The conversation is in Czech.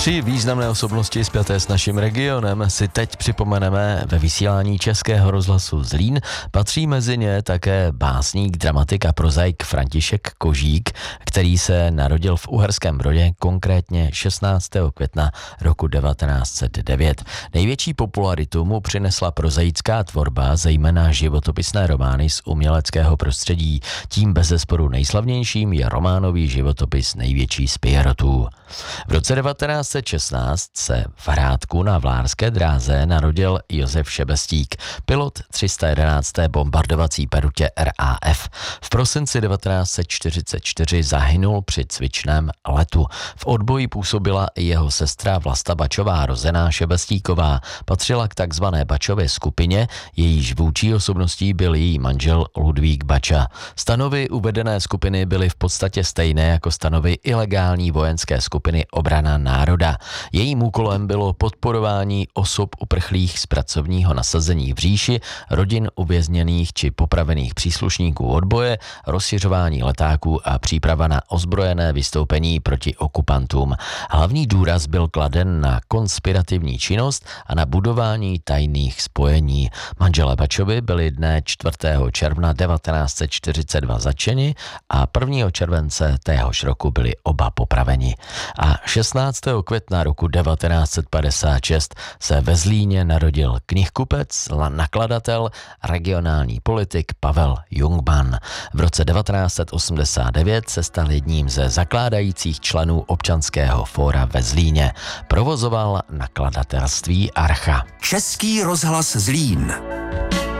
3 významné osobnosti spjaté s naším regionem si teď připomeneme ve vysílání Českého rozhlasu Zlín. Patří mezi ně také básník, dramatik a prozaik František Kožík, který se narodil v Uherském Brodě, konkrétně 16. května roku 1909. Největší popularitu mu přinesla prozaická tvorba, zejména životopisné romány z uměleckého prostředí. Tím bezesporu nejslavnějším je románový životopis Největší z Pierrotů. V roce 1916 se v Hrádku na Vlárské dráze narodil Josef Šebestík, pilot 311. bombardovací perutě RAF. V prosinci 1944 zahynul při cvičném letu. V odboji působila i jeho sestra Vlasta Bačová, rozená Šebestíková. Patřila k takzvané Bačově skupině, jejíž vůdčí osobností byl její manžel Ludvík Bača. Stanovy uvedené skupiny byly v podstatě stejné jako stanovy ilegální vojenské skupiny Obrana národa. Jejím úkolem bylo podporování osob uprchlých z pracovního nasazení v říši, rodin uvězněných či popravených příslušníků odboje, rozšiřování letáků a příprava na ozbrojené vystoupení proti okupantům. Hlavní důraz byl kladen na konspirativní činnost a na budování tajných spojení. Manželé Bačovi byli dne 4. června 1942 zatčeni a 1. července téhož roku byli oba popraveni. A 16. května roku 1956 se ve Zlíně narodil knihkupec, nakladatel, regionální politik Pavel Jungmann. V roce 1989 se stal jedním ze zakládajících členů Občanského fóra ve Zlíně. Provozoval nakladatelství Archa. Český rozhlas Zlín.